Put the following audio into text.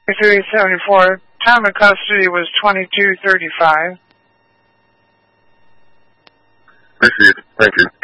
374. Time of custody was 22:35. Appreciate it. Thank you.